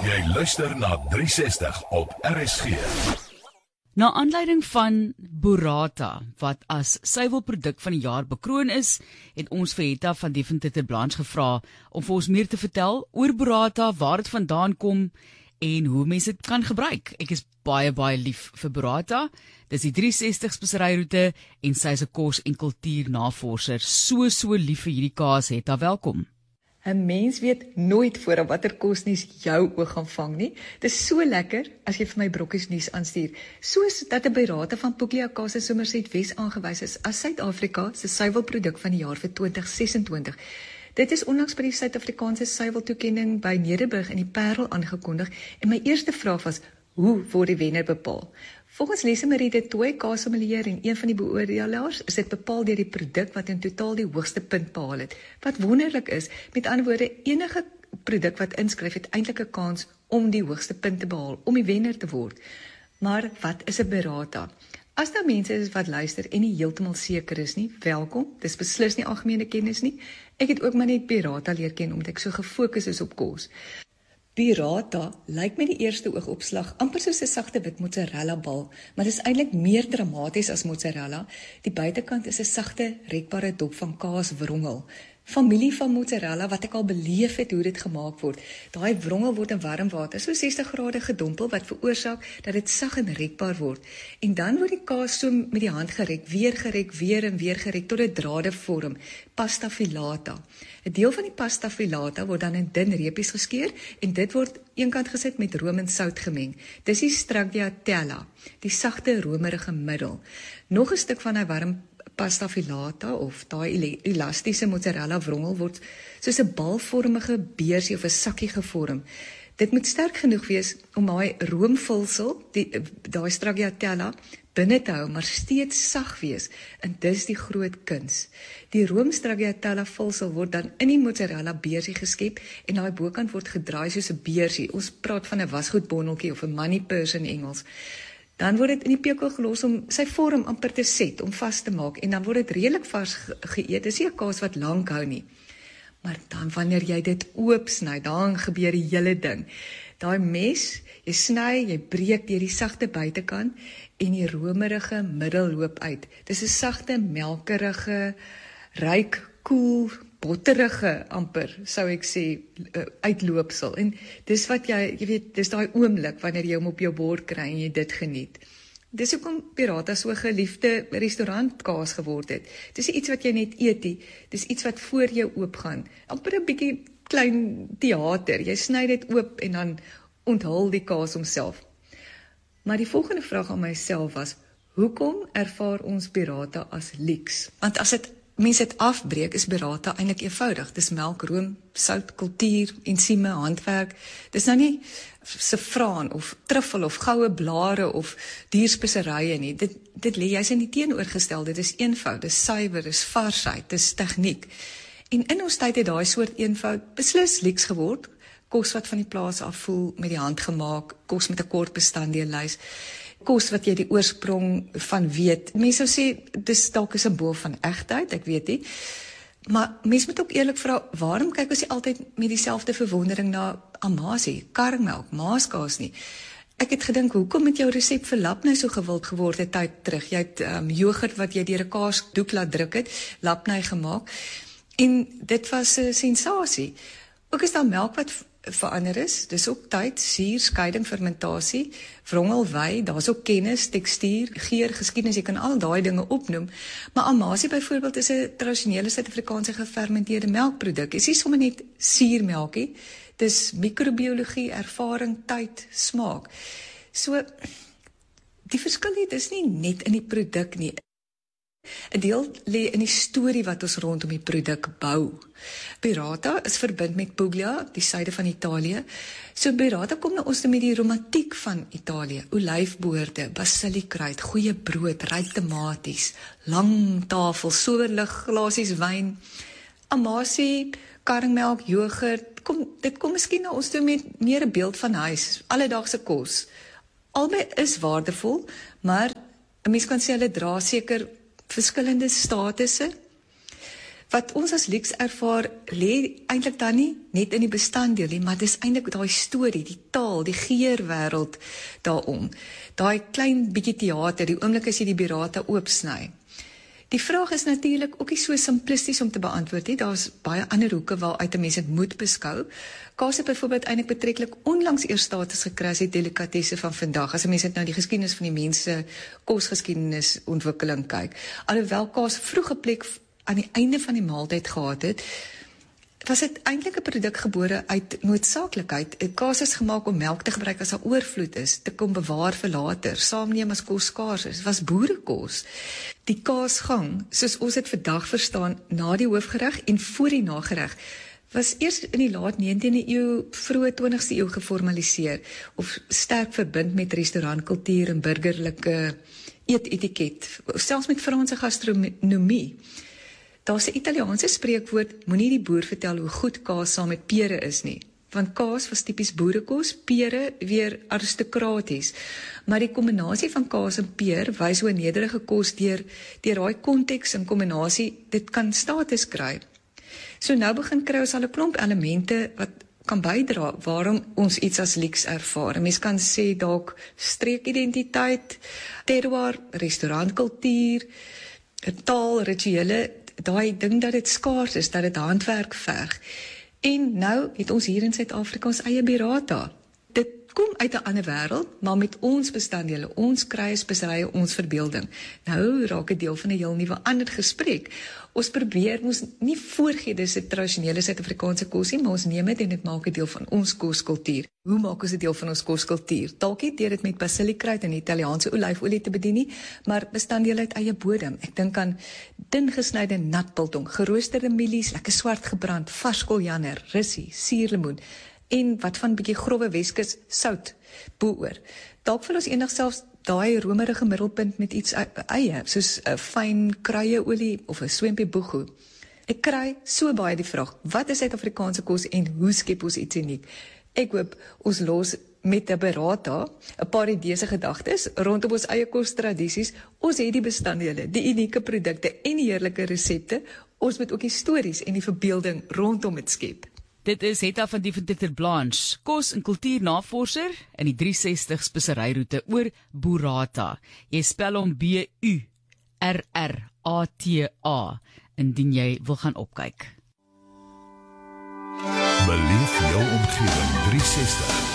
Jy luister na 360 op RSG. Na aanleiding van Burrata, wat as suiwelproduk van die jaar bekroon is, het ons vir Hetta van Deventer te Blanche gevra om vir ons meer te vertel oor Burrata, waar dit vandaan kom en hoe mense dit kan gebruik. Ek is baie lief vir Burrata. Dis die 360 speseryroete en sy is 'n kos- en kultuurnavorser. So lief vir hierdie kaas, Hetta, welkom. 'n Mens weet nooit vooraf watter kosnuus jou oog gaan vang nie. Dit is so lekker as jy vir my brokkiesnuus aanstuur. Soos dat 'n Burrata van Puglia Kaas in Somerset Wes aangewys is as Suid-Afrika se suiwelproduk van die jaar vir 2026. Dit is onlangs by die Suid-Afrikaanse suiweltoekenning by Nederburg in die Parel aangekondig en my eerste vraag was, hoe word die wenner bepaal? Volgens Lise Marie de Tooy, kaassommelier en een van die beoordelaars, is dit bepaal deur die produk wat in totaal die hoogste punt behaal het. Wat wonderlik is, met ander woorde, enige produk wat inskryf het eintlik 'n kans om die hoogste punt te behaal, om die wenner te word. Maar wat is 'n Burrata? As daar mense is wat luister en nie heeltemal seker is nie, welkom, dis beslis nie algemene kennis nie. Ek het ook maar net Burrata leer ken, omdat ek so gefokus is op kos. Burrata lyk met die eerste oogopslag amper soos 'n sagte wit mozzarella bal, maar dis eintlik meer dramaties as mozzarella. Die buitekant is 'n sagte, rekbare dop van kaaswrongel. Familie van mozzarella wat ek al beleef het hoe dit gemaak word. Daai wrongel word in warm water, so 60 grade gedompel, wat veroorsaak dat dit sag en rekbaar word. En dan word die kaas so met die hand gerek, weer en weer gerek tot dit drade vorm, pasta filata. 'n Deel van die pasta filata word dan in dun reepies geskeur en dit word eenkant gesit met room en sout gemeng. Dis die stracciatella, die sagte romerige middel. Nog 'n stuk van daai warm pasta filata of daai elastiese mozzarella wrongel word soos 'n balvormige beursie of 'n sakkie gevorm. Dit moet sterk genoeg wees om daai roomvulsel, daai stracciatella, binne te hou, maar steeds sag wees. En dis die groot kuns. Die room stracciatella vulsel word dan in die mozzarella beursie geskep en daai bokant word gedraai soos 'n beursie. Ons praat van 'n wasgoedbondeltjie of 'n money purse in Engels. Dan word dit in die pekel gelos om sy vorm amper te set, om vas te maak, en dan word dit redelik vars geëet. Dis nie 'n kaas wat lank hou nie. Maar dan wanneer jy dit oopsny, dan gebeur die hele ding. Daai mes, jy sny, jy breek deur die sagte buitekant en die romerige middel loop uit. Dis 'n sagte, melkerige, ryk, koel, botterige amper, sou ek sê, uitloopsel. En dis wat jy weet, dis daai oomblik wanneer jy hom op jou bord kry en jy dit geniet. Dis hoekom Burrata so 'n geliefde restaurantkaas geword het. Dis iets wat jy net eet nie, dis iets wat voor jou oopgaan. Amper 'n bietjie klein teater. Jy sny dit oop en dan onthul die kaas homself. Maar die volgende vraag aan myself was, hoekom ervaar ons Burrata as luks? Want as mense dit afbreek, is Burrata eintlik eenvoudig. Dis melk, room, sout, kultuur, ensieme, handwerk. Dis nou nie saffraan of truffel of goue blare of dierspeserye nie. Dit lê jy's in die teenoorgestelde. Dit is eenvoud, dis suiwer, dis varsheid, dis tegniek. En in ons tyd het daai soort eenvoud beslis luks geword. Kos wat van die plaas af voel, met die hand gemaak, kos met 'n kort bestanddeellys. Kos wat jy die oorsprong van weet. Mense sou sê, dis dalk 'n simbool van egtheid, ek weet nie. Maar mense moet ook eerlik vra, waarom kyk ons nie altyd met dieselfde verwondering na amasie, karmelk, maaskaas nie? Ek het gedink, hoekom het jou resep vir lapnei so gewild geword 'n tyd terug? Jy het yoghurt wat jy deur 'n kaasdoek laat druk het, lapnei gemaak. En dit was 'n sensasie. Ook is daar melk wat verander is, dis ook tyd, suur, skeiding, fermentasie, wrongel, wy, daar's ook kennis, tekstuur, geur, geskiedenis, jy kan al daai dinge opnoem, maar amasie byvoorbeeld is 'n tradisionele Suid-Afrikaanse gefermenteerde melkproduk. Dit is nie sommer net suurmelkie, dis microbiologie, ervaring, tyd, smaak. So, die verskil is nie net in die produk nie. 'n deel lê in die storie wat ons rondom die produk bou. Burrata is verbind met Puglia, die suide van Italië. So Burrata kom na ons met die romantiek van Italië. Olyfboorde, basiliekruid, goeie brood, ryk tomaties, lang tafel, soberlig, glasies wyn, amasie, karmelk, yoghurt. Dit kom miskien na ons toe met meer 'n beeld van huis, alledaagse kos. Albei is waardevol, maar 'n mens kan sê hulle dra seker verskillende statusse. wat ons as luks ervaar, lê eintlik dan nie net in die bestanddeel nie, maar dis eintlik daai storie, die taal, die geurwêreld daarom. Daai klein bietjie teater, die oomblik as jy die burrata oopsny. Die vraag is natuurlik ook nie so simplisties om te beantwoord nie. Daar's baie ander hoeke waaruit 'n mens dit moet beskou. Kaas het byvoorbeeld eintlik betreklik onlangs eers status gekry as die delikatesse van vandag, as 'n mens net nou die geskiedenis van die mense kosgeskiedenis ontwikkeling kyk. Alhoewel kaas vroege plek aan die einde van die maaltyd gehad het, was dit eintlik 'n produk gebore uit noodsaaklikheid. Kaas is gemaak om melk te gebruik as daar oorvloed is, te kom bewaar vir later, saamneem as kos skaars is. Dit was boerekos. Die kaasgang, soos ons dit vandag verstaan, na die hoofgereg en voor die nagereg, was eers in die laat 19de eeu, vroeë 20ste eeu geformaliseer, of sterk verbind met restaurantkultuur en burgerlike eetetiket, selfs met Franse gastronomie. Daar's 'n Italiaanse spreekwoord, moenie die boer vertel hoe goed kaas saam met pere is nie. Want kaas was tipies boerekos, pere weer aristokraties. Maar die kombinasie van kaas en peer wys hoe 'n nederige kos deur daai konteks en kombinasie dit kan status kry. So nou begin kry ons al 'n klomp elemente wat kan bydra waarom ons iets as luks ervaar. Mens kan sê dalk streekidentiteit, terroir, restaurantkultuur, taal, rituele, daai ding dat dit skaars is, dat dit handwerk verg. En nou het ons hier in Suid-Afrika ons eie burrata. Dit kom uit 'n ander wêreld, maar met ons bestanddele, ons kruie, speserye, ons verbeelding. Nou raak dit deel van 'n heel nuwe ander gesprek. Ons probeer ons nie voorgee dis 'n tradisionele Suid-Afrikaanse kos nie, maar ons neem dit en dit maak 'n deel van ons koskultuur. Hoe maak ons dit deel van ons koskultuur? Dalk nie deur dit met basiliekruid en Italiaanse olyfolie te bedien nie, maar bestanddele uit eie bodem. Ek dink aan dun gesnyde natbiltong, geroosterde mielies, lekker swart gebrand, vars koljander, rissie, suurlemoen en wat van bietjie growwe Weskus sout boor. Dalk wil ons eendag selfs daai romerige middelpunt met iets eie, soos 'n fyn kruieolie of 'n swempie boegoe. Ek kry so baie die vraag, wat is Suid-Afrikaanse kos en hoe skep ons iets uniek? Ek hoop ons los met 'n burrata 'n paar ideese gedagtes rondom ons eie kostradisies. Ons het die bestanddele, die unieke produkte en die heerlike resepte. Ons moet ook die stories en die verbeelding rondom dit skep. Dit is Hetta van Deventer ter Blanche, kos- en kultuurnavorser in die 360 speseryroete oor burrata. Jy spel hom B-U-R-R-A-T-A indien jy wil gaan opkyk. Beleef jou omgewing 360.